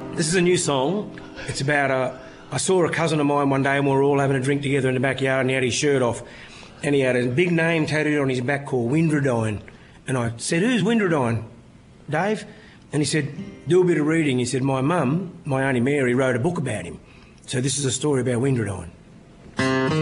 This is a new song. It's about I saw a cousin of mine one day and we were all having a drink together in the backyard and he had his shirt off and he had a big name tattooed on his back called Windradine. And I said, who's Windradine, Dave? And he said, do a bit of reading. He said, my mum, my Auntie Mary, wrote a book about him. So this is a story about Windradine.